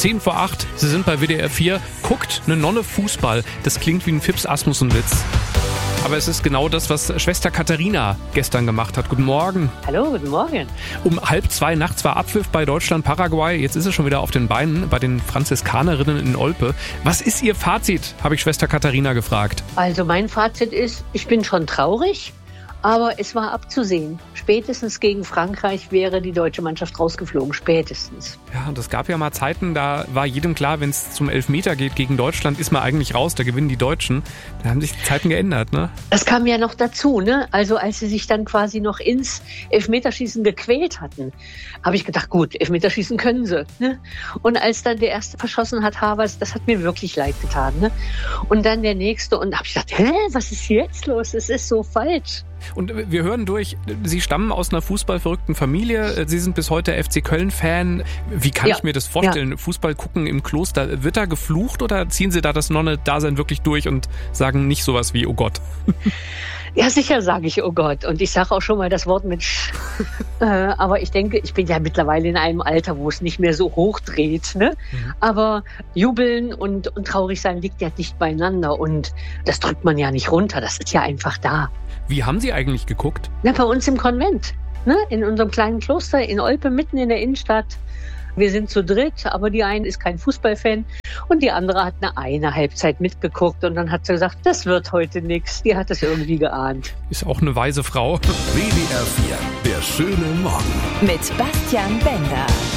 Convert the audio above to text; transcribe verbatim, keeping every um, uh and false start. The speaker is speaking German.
zehn vor acht, Sie sind bei W D R vier. Guckt eine Nonne Fußball. Das klingt wie ein Fips Asmussen-Witz. Aber es ist genau das, was Schwester Katharina gestern gemacht hat. Guten Morgen. Hallo, guten Morgen. Um halb zwei nachts war Abpfiff bei Deutschland-Paraguay. Jetzt ist es schon wieder auf den Beinen bei den Franziskanerinnen in Olpe. Was ist Ihr Fazit, habe ich Schwester Katharina gefragt. Also mein Fazit ist, ich bin schon traurig, aber es war abzusehen. Spätestens gegen Frankreich wäre die deutsche Mannschaft rausgeflogen, spätestens. Ja, und es gab ja mal Zeiten, da war jedem klar, wenn es zum Elfmeter geht gegen Deutschland, ist man eigentlich raus, da gewinnen die Deutschen. Da haben sich die Zeiten geändert, ne? Das kam ja noch dazu, ne? Also als sie sich dann quasi noch ins Elfmeterschießen gequält hatten, habe ich gedacht, gut, Elfmeterschießen können sie, ne? Und als dann der erste verschossen hat, Havertz, das hat mir wirklich leid getan, ne? Und dann der nächste und habe ich gedacht, hä, was ist jetzt los? Es ist so falsch. Und wir hören durch, Sie stammen aus einer fußballverrückten Familie. Sie sind bis heute F C Köln-Fan. Wie kann ja. ich mir das vorstellen? Ja. Fußball gucken im Kloster. Wird da geflucht oder ziehen Sie da das Nonne-Dasein wirklich durch und sagen nicht sowas wie, oh Gott? Ja, sicher sage ich, oh Gott. Und ich sage auch schon mal das Wort mit Sch. äh, aber ich denke, ich bin ja mittlerweile in einem Alter, wo es nicht mehr so hochdreht. Ne? Mhm. Aber jubeln und, und traurig sein liegt ja nicht beieinander. Und das drückt man ja nicht runter. Das ist ja einfach da. Wie haben Sie eigentlich geguckt? Na, bei uns im Konvent. Ne? In unserem kleinen Kloster in Olpe, mitten in der Innenstadt. Wir sind zu dritt, aber die eine ist kein Fußballfan und die andere hat eine eine Halbzeit mitgeguckt und dann hat sie gesagt, das wird heute nichts. Die hat es irgendwie geahnt. Ist auch eine weise Frau. W D R vier, der schöne Morgen. Mit Bastian Bender.